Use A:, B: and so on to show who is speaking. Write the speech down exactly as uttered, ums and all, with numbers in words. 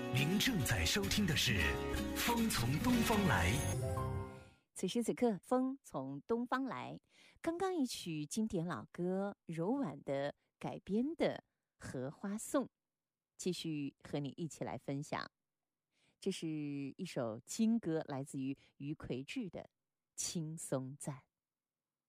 A: 您正在收听的是《风从东方来》。
B: 此时此刻，风从东方来。刚刚一曲经典老歌，柔婉的改编的《荷花颂》，继续和你一起来分享。这是一首清歌，来自于于魁智的《青松赞》。